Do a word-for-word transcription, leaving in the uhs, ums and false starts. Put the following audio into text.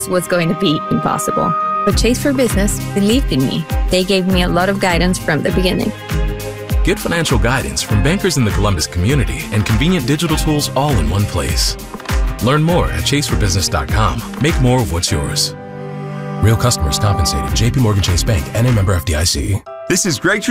was going to be impossible. But Chase for Business believed in me. They gave me a lot of guidance from the beginning. Get financial guidance from bankers in the Columbus community and convenient digital tools all in one place. Learn more at chase for business dot com. Make more of what's yours. Real customers compensated. J P Morgan Chase Bank, N A member F D I C. This is Greg